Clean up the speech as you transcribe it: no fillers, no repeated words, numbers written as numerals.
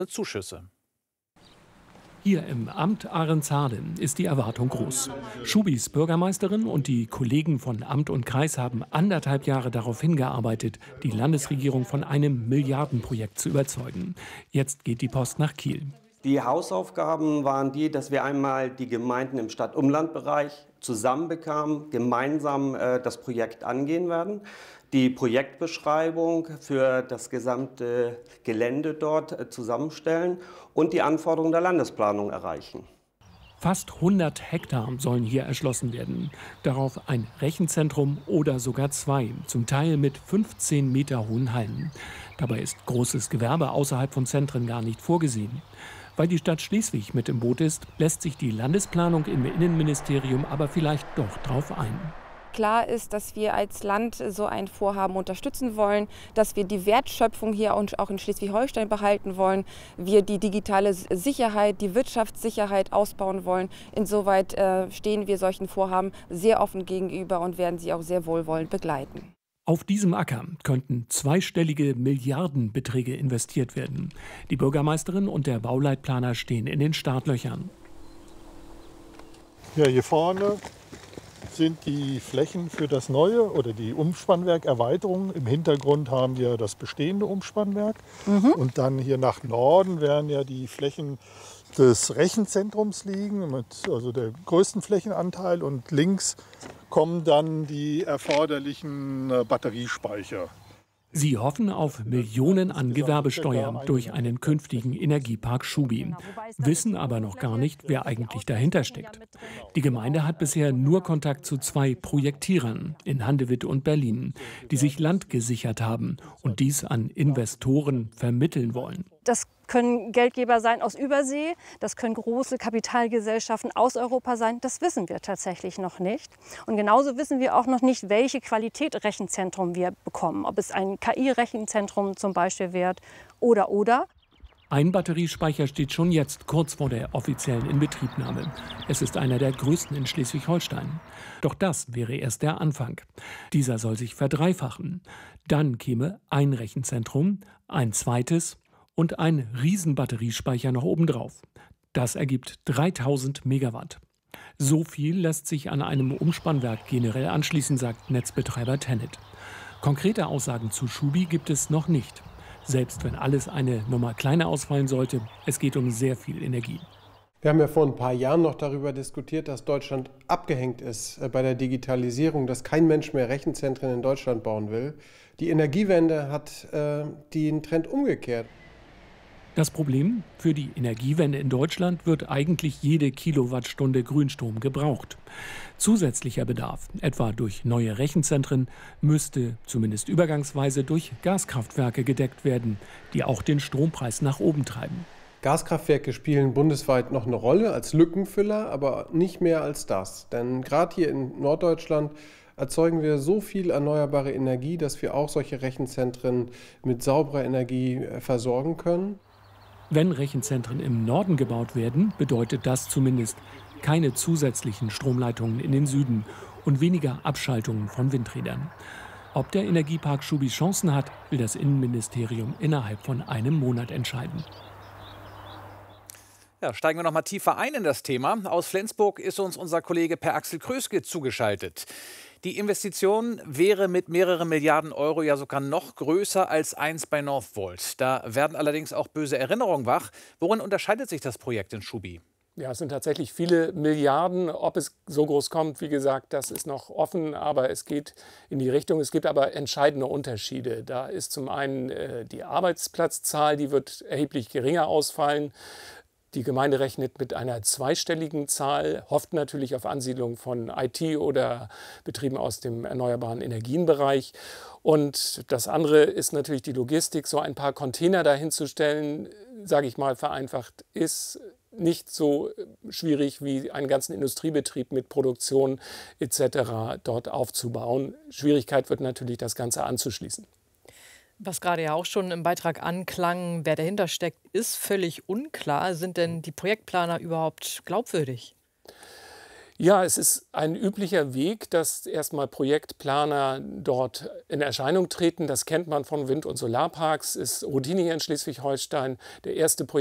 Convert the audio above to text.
Zuschüsse. Hier im Amt Ahrensharde ist die Erwartung groß. Schubis Bürgermeisterin und die Kollegen von Amt und Kreis haben 1,5 Jahre darauf hingearbeitet, die Landesregierung von einem Milliardenprojekt zu überzeugen. Jetzt geht die Post nach Kiel. Die Hausaufgaben waren die, dass wir einmal die Gemeinden im Stadt-Umland-Bereich zusammenbekamen, gemeinsam das Projekt angehen werden, die Projektbeschreibung für das gesamte Gelände dort zusammenstellen und die Anforderungen der Landesplanung erreichen. Fast 100 Hektar sollen hier erschlossen werden. Darauf ein Rechenzentrum oder sogar 2, zum Teil mit 15 Meter hohen Hallen. Dabei ist großes Gewerbe außerhalb von Zentren gar nicht vorgesehen. Weil die Stadt Schleswig mit im Boot ist, lässt sich die Landesplanung im Innenministerium aber vielleicht doch drauf ein. Klar ist, dass wir als Land so ein Vorhaben unterstützen wollen, dass wir die Wertschöpfung hier und auch in Schleswig-Holstein behalten wollen, wir die digitale Sicherheit, die Wirtschaftssicherheit ausbauen wollen. Insoweit stehen wir solchen Vorhaben sehr offen gegenüber und werden sie auch sehr wohlwollend begleiten. Auf diesem Acker könnten zweistellige Milliardenbeträge investiert werden. Die Bürgermeisterin und der Bauleitplaner stehen in den Startlöchern. Ja, hier vorne sind die Flächen für das neue oder die Umspannwerkerweiterung. Im Hintergrund haben wir das bestehende Umspannwerk. Und dann hier nach Norden werden ja die Flächen des Rechenzentrums liegen, mit also der größten Flächenanteil. Und links kommen dann die erforderlichen Batteriespeicher. Sie hoffen auf Millionen an Gewerbesteuer durch einen künftigen Energiepark Schubi, wissen aber noch gar nicht, wer eigentlich dahinter steckt. Die Gemeinde hat bisher nur Kontakt zu 2 Projektierern in Handewitt und Berlin, die sich Land gesichert haben und dies an Investoren vermitteln wollen. Das können Geldgeber sein aus Übersee, das können große Kapitalgesellschaften aus Europa sein. Das wissen wir tatsächlich noch nicht. Und genauso wissen wir auch noch nicht, welche Qualität Rechenzentrum wir bekommen. Ob es ein KI-Rechenzentrum zum Beispiel wird oder. Ein Batteriespeicher steht schon jetzt kurz vor der offiziellen Inbetriebnahme. Es ist einer der größten in Schleswig-Holstein. Doch das wäre erst der Anfang. Dieser soll sich verdreifachen. Dann käme ein Rechenzentrum, ein zweites und ein Riesenbatteriespeicher noch obendrauf. Das ergibt 3000 Megawatt. So viel lässt sich an einem Umspannwerk generell anschließen, sagt Netzbetreiber Tennet. Konkrete Aussagen zu Schubi gibt es noch nicht. Selbst wenn alles eine Nummer kleiner ausfallen sollte, es geht um sehr viel Energie. Wir haben ja vor ein paar Jahren noch darüber diskutiert, dass Deutschland abgehängt ist bei der Digitalisierung, dass kein Mensch mehr Rechenzentren in Deutschland bauen will. Die Energiewende hat den Trend umgekehrt. Das Problem: Für die Energiewende in Deutschland wird eigentlich jede Kilowattstunde Grünstrom gebraucht. Zusätzlicher Bedarf, etwa durch neue Rechenzentren, müsste zumindest übergangsweise durch Gaskraftwerke gedeckt werden, die auch den Strompreis nach oben treiben. Gaskraftwerke spielen bundesweit noch eine Rolle als Lückenfüller, aber nicht mehr als das. Denn gerade hier in Norddeutschland erzeugen wir so viel erneuerbare Energie, dass wir auch solche Rechenzentren mit sauberer Energie versorgen können. Wenn Rechenzentren im Norden gebaut werden, bedeutet das zumindest keine zusätzlichen Stromleitungen in den Süden und weniger Abschaltungen von Windrädern. Ob der Energiepark Schubi Chancen hat, will das Innenministerium innerhalb von einem Monat entscheiden. Ja, steigen wir noch mal tiefer ein in das Thema. Aus Flensburg ist uns unser Kollege Per Axel Kröske zugeschaltet. Die Investition wäre mit mehreren Milliarden Euro ja sogar noch größer als einst bei Northvolt. Da werden allerdings auch böse Erinnerungen wach. Worin unterscheidet sich das Projekt in Schubi? Ja, es sind tatsächlich viele Milliarden. Ob es so groß kommt, wie gesagt, das ist noch offen, aber es geht in die Richtung. Es gibt aber entscheidende Unterschiede. Da ist zum einen die Arbeitsplatzzahl, die wird erheblich geringer ausfallen. Die Gemeinde rechnet mit einer zweistelligen Zahl, hofft natürlich auf Ansiedlung von IT oder Betrieben aus dem erneuerbaren Energienbereich. Und das andere ist natürlich die Logistik. So ein paar Container dahinzustellen, sage ich mal vereinfacht, ist nicht so schwierig wie einen ganzen Industriebetrieb mit Produktion etc. dort aufzubauen. Schwierigkeit wird natürlich, das Ganze anzuschließen. Was gerade ja auch schon im Beitrag anklang, wer dahinter steckt, ist völlig unklar. Sind denn die Projektplaner überhaupt glaubwürdig? Ja, es ist ein üblicher Weg, dass erstmal Projektplaner dort in Erscheinung treten. Das kennt man von Wind- und Solarparks, ist Routine hier in Schleswig-Holstein. Der erste